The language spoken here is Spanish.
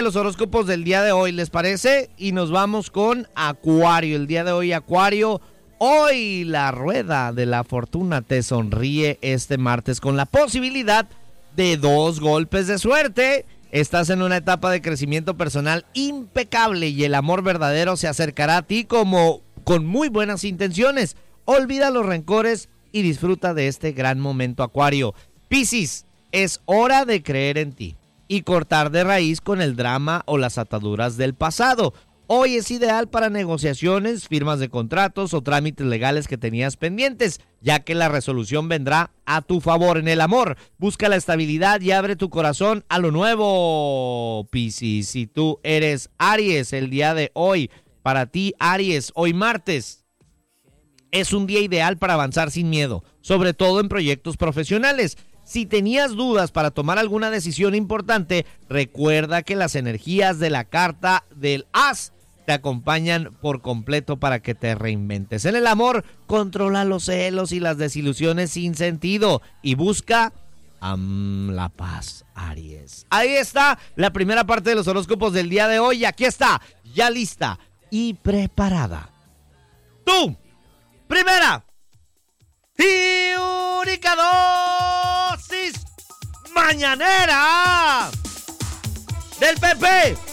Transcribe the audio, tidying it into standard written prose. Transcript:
Los horóscopos del día de hoy, ¿les parece? Y nos vamos con Acuario. El día de hoy, Acuario, hoy la rueda de la fortuna te sonríe este martes con la posibilidad de 2 golpes de suerte. Estás en una etapa de crecimiento personal impecable y el amor verdadero se acercará a ti como con muy buenas intenciones. Olvida los rencores y disfruta de este gran momento, Acuario. Piscis, es hora de creer en ti y cortar de raíz con el drama o las ataduras del pasado. Hoy es ideal para negociaciones, firmas de contratos o trámites legales que tenías pendientes, ya que la resolución vendrá a tu favor. En el amor, busca la estabilidad y abre tu corazón a lo nuevo, Piscis. Si tú eres Aries, el día de hoy, para ti, Aries, hoy martes, es un día ideal para avanzar sin miedo, sobre todo en proyectos profesionales. Si tenías dudas para tomar alguna decisión importante, recuerda que las energías de la carta del As te acompañan por completo para que te reinventes. En el amor, controla los celos y las desilusiones sin sentido y busca la paz, Aries. Ahí está la primera parte de los horóscopos del día de hoy. Aquí está, ya lista y preparada. ¡Tú! Primera y única dosis mañanera del PP.